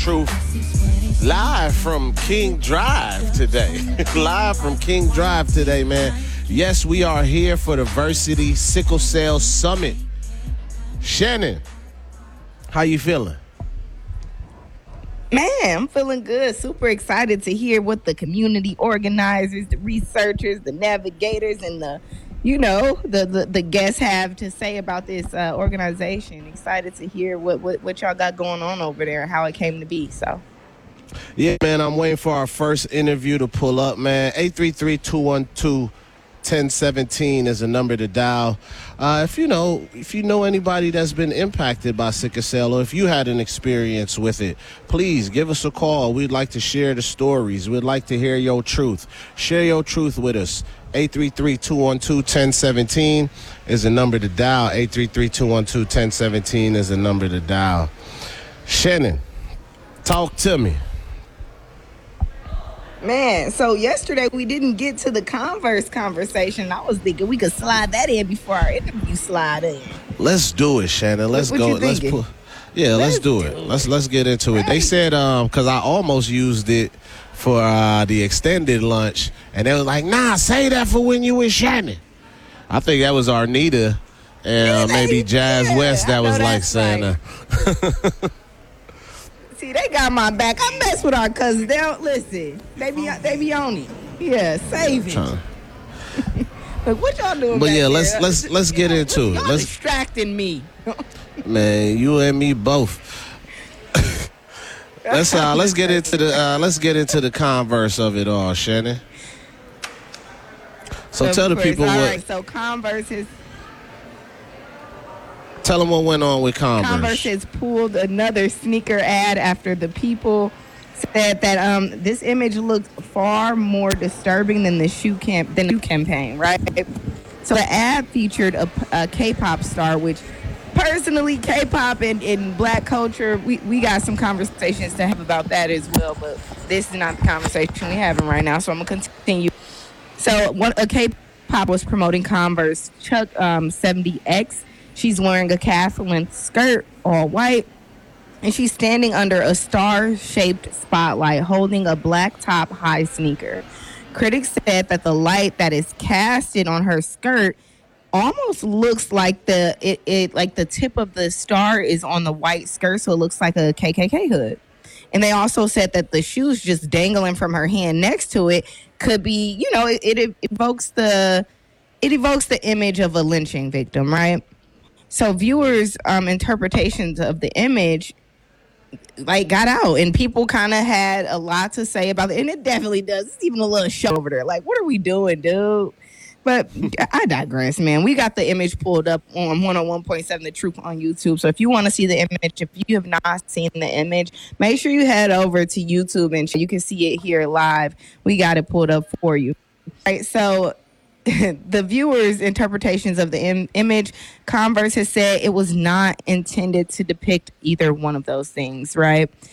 Truth, live from King Drive today. Live from King Drive today, man. Yes, we are here for the Versity Sickle Cell Summit. Shannon, how you feeling? Man, I'm feeling good. Super excited to hear what the community organizers, the researchers, the navigators, and the guests have to say about this organization. Excited to hear what y'all got going on over there and how it came to be. So. Yeah, man, I'm waiting for our first interview to pull up, man. 833-212-1017 is a number to dial. If you know anybody that's been impacted by sickle cell, or if you had an experience with it, please give us a call. We'd like to share the stories. We'd like to hear your truth. Share your truth with us. 833-212-1017 is a number to dial. 833-212-1017 is a number to dial. Shannon, talk to me. Man, so yesterday we didn't get to the Converse conversation. I was thinking we could slide that in before our interview slide in. Let's do it, Shannon. Let's go. Let's do it. Let's get into it. They said because I almost used it for the extended lunch, and they was like, "Nah, say that for when you with Shannon." I think that was Arnita and maybe Jazz West that was like saying that. See, they got my back. I mess with our cousins. They don't listen. They be on it. Yeah, save it. Like, what y'all doing? But yeah, let's get into it. Y'all distracting me. Man, you and me both. Let's get into the converse of it all, Shannon. So tell the people what. All right, so Converse is. Tell them what went on with Converse. Converse has pulled another sneaker ad after the people said that this image looked far more disturbing than the shoe campaign, right? So the ad featured a K-pop star, which personally, K-pop and black culture, we got some conversations to have about that as well, but this is not the conversation we're having right now, so I'm going to continue. So a K-pop was promoting Converse Chuck 70X. She's wearing a calf-length skirt, all white, and she's standing under a star-shaped spotlight holding a black-top high sneaker. Critics said that the light that is casted on her skirt almost looks like the tip of the star is on the white skirt, so it looks like a KKK hood. And they also said that the shoes just dangling from her hand next to it could be, it evokes the image of a lynching victim, right? So viewers' interpretations of the image got out, and people kind of had a lot to say about it, and it definitely does. It's even a little show over there. Like, what are we doing, dude? But I digress, man. We got the image pulled up on 101.7 The Truth on YouTube. So if you want to see the image, if you have not seen the image, make sure you head over to YouTube and you can see it here live. We got it pulled up for you. All right, so the viewers' interpretations of the image, Converse has said it was not intended to depict either one of those things, right?